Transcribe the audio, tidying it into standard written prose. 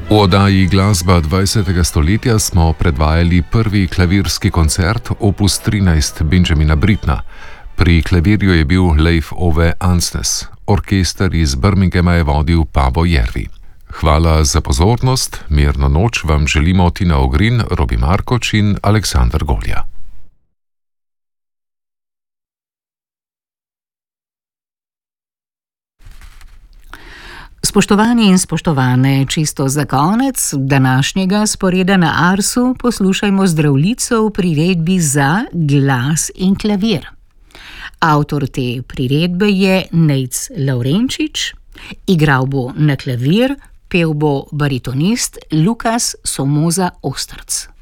V oddaji Glasba 20. stoletja smo predvajali prvi klavirski koncert opus 13 Benjamina Brittna. Pri klavirju je bil Leif Ove Andsnes, orkester iz Birminghama je vodil Pavo Järvi. Hvala za pozornost, mirno noč vam želimo Tina Ogrin, Robi Markoč in Aleksandar Golja. Spoštovani in spoštovane, čisto za konec današnjega sporeda na Arsu poslušajmo Zdravljico v priredbi za glas in klavir. Avtor te priredbe je Nejc Lavrenčič, igral bo na klavir, pel bo baritonist Lukas Somoza Ostrc.